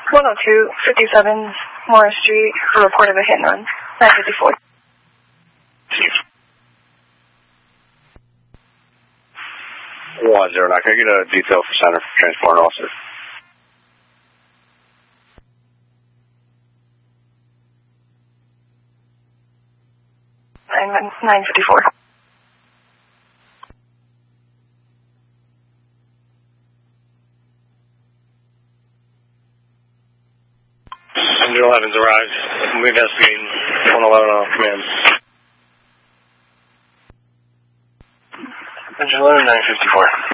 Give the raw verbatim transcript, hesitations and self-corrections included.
one oh two, fifty-seven Morris Street, a report of a hit and run. nine fifty-four. One zero nine. Can I get a detail for center for transport officer? nine fifty-four. Engine eleven's arrived. We're investigating one eleven on command. Engine eleven, nine fifty-four.